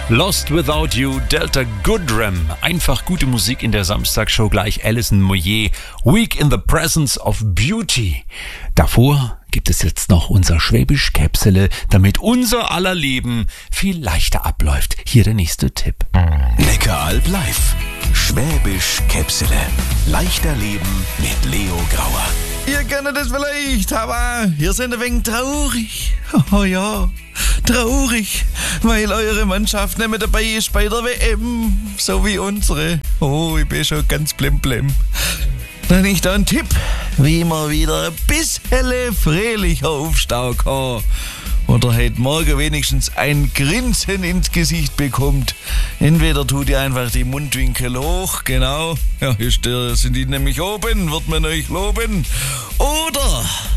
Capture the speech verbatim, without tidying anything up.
Lost Without You, Delta Goodrem. Einfach gute Musik in der Samstagshow, gleich Alison Moyet. Week in the Presence of Beauty. Davor gibt es jetzt noch unser Schwäbisch-Käpsele, damit unser aller Leben viel leichter abläuft. Hier der nächste Tipp. Neckaralb live. Schwäbisch-Käpsele. Leichter Leben mit Leo Grauer. Ihr kennt das vielleicht, aber ihr seid ein wenig traurig. Oh ja, traurig, weil eure Mannschaft nicht mehr dabei ist bei der W M, so wie unsere. Oh, ich bin schon ganz blemblem. Dann ich da einen Tipp, wie man wieder ein bisschen fröhlicher aufstehen kann. Oder heute Morgen wenigstens ein Grinsen ins Gesicht bekommt. Entweder tut ihr einfach die Mundwinkel hoch, genau, ja, ist der, sind die nämlich oben, wird man euch loben. Oder